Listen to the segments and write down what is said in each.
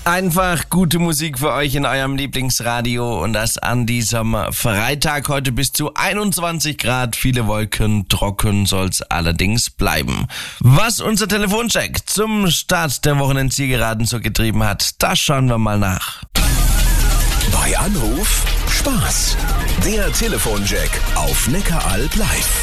Einfach gute Musik für euch in eurem Lieblingsradio und das an diesem Freitag. Heute bis zu 21 Grad, viele Wolken, trocken soll's allerdings bleiben. Was unser Telefoncheck zum Start der Wochenendzielgeraden so getrieben hat, das schauen wir mal nach. Bei Anruf Spaß. Der Telefoncheck auf Neckaralb live.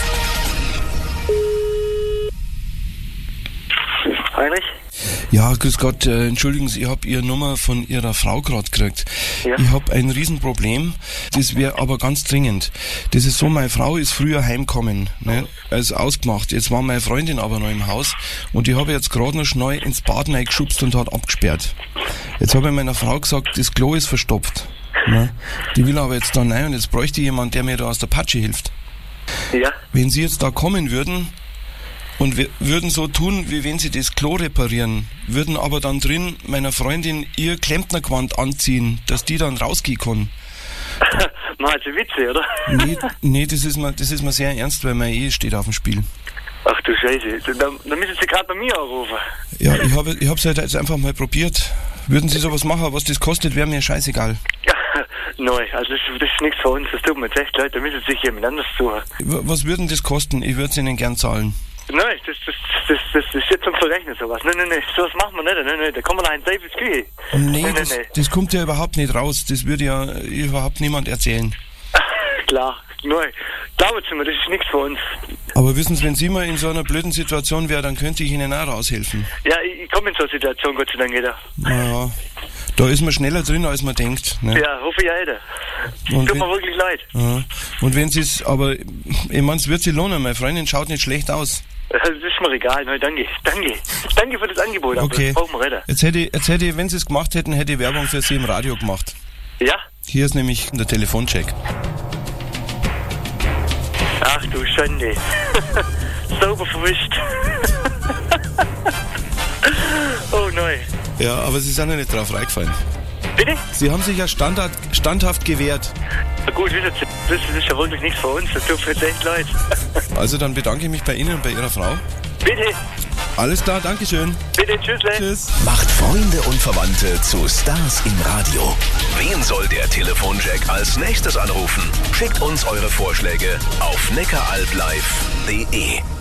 Heinrich? Ja, grüß Gott, entschuldigen Sie, ich habe Ihre Nummer von Ihrer Frau gerade gekriegt. Ja. Ich habe ein Riesenproblem, das wäre aber ganz dringend. Das ist so, meine Frau ist früher heimgekommen, ne, als ausgemacht. Jetzt war meine Freundin aber noch im Haus und die habe jetzt gerade noch schnell ins Bad reingeschubst und hat abgesperrt. Jetzt habe ich meiner Frau gesagt, das Klo ist verstopft. Ne. Die will aber jetzt da rein und jetzt bräuchte jemand, der mir da aus der Patsche hilft. Ja. Wenn Sie jetzt da kommen würden und wir würden so tun, wie wenn sie das Klo reparieren, würden aber dann drin meiner Freundin ihr Klempnergewand anziehen, dass die dann rausgehen kann. Machen Sie Witze, oder? Nee, das ist mir sehr ernst, weil meine Ehe steht auf dem Spiel. Ach du Scheiße, dann müssen Sie gerade bei mir anrufen. Ja, ich hab's halt jetzt einfach mal probiert. Würden Sie sowas machen, was das kostet, wäre mir scheißegal. Ja, nein, also das ist nichts für uns, das tut mir jetzt echt leid, da müssen Sie sich jemand anders suchen. Was würden das kosten? Ich würde es Ihnen gern zahlen. Nein, das ist jetzt zum Verrechnen sowas. Nein, sowas machen wir nicht. Nein, da kommen wir in Davids Küche. Nee, das kommt ja überhaupt nicht raus. Das würde ja überhaupt niemand erzählen. Klar, nein. Glauben Sie mir, das ist nichts für uns. Aber wissen Sie, wenn Sie mal in so einer blöden Situation wäre, dann könnte ich Ihnen auch raushelfen. Ja, ich komme in so eine Situation, Gott sei Dank jeder. Naja, da ist man schneller drin, als man denkt. Ne? Ja, hoffe ich jeder. Tut mir wirklich leid. Ja. Und wenn Sie es, aber ich meine, es wird sich lohnen. Meine Freundin schaut nicht schlecht aus. Das ist mir egal. Nein, danke. Danke für das Angebot. Okay. Aber das brauchen wir reden. Jetzt hätte ich, wenn Sie es gemacht hätten, hätte ich Werbung für Sie im Radio gemacht. Ja? Hier ist nämlich der Telefoncheck. Ach du Schande. Sauber verwischt. Oh nein. Ja, aber Sie sind ja nicht drauf reingefallen. Bitte? Sie haben sich ja standhaft gewehrt. Na gut, das ist ja wirklich nichts für uns. Das tut mir jetzt echt leid. Also dann bedanke ich mich bei Ihnen und bei Ihrer Frau. Bitte. Alles klar, Dankeschön. Bitte, tschüss. Macht Freunde und Verwandte zu Stars im Radio. Wen soll der Telefoncheck als nächstes anrufen? Schickt uns eure Vorschläge auf neckaralblive.de.